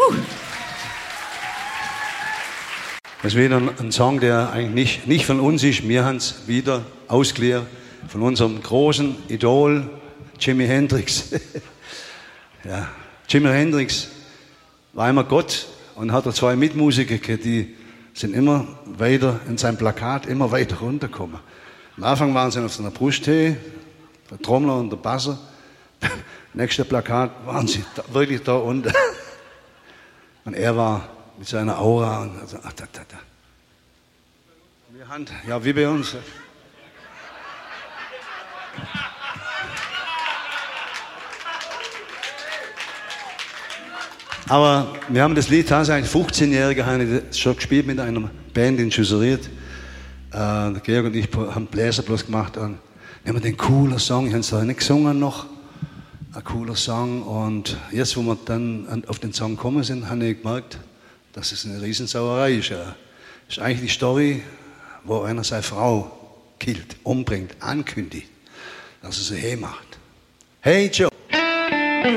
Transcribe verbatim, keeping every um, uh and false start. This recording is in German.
Das ist wieder ein Song, der eigentlich nicht, nicht von uns ist. Wir haben es wieder ausgeliehen von unserem großen Idol Jimi Hendrix. Ja, Jimi Hendrix war einmal Gott und hat zwei Mitmusiker gehabt, die sind immer weiter in seinem Plakat immer weiter runtergekommen. Am Anfang waren sie auf seiner Brusthöhe, der Trommler und der Basser. Nächste Plakat waren sie da, wirklich da unten. Und er war mit seiner Aura und also, ach, da, da, da. Wir haben, ja, wie bei uns. Aber wir haben das Lied tatsächlich, fünfzehnjährige haben das schon gespielt mit einer Band in Schüsseriert. Äh, der Georg und ich haben Bläser bloß gemacht und wir haben den cooler Song, ich habe es da nicht gesungen noch, ein cooler Song. Und jetzt, wo wir dann auf den Song gekommen sind, habe ich gemerkt, dass es eine Riesensauerei ist. Das ist eigentlich die Story, wo einer seine Frau killt, umbringt, ankündigt, dass er sie hey macht. Hey Joe!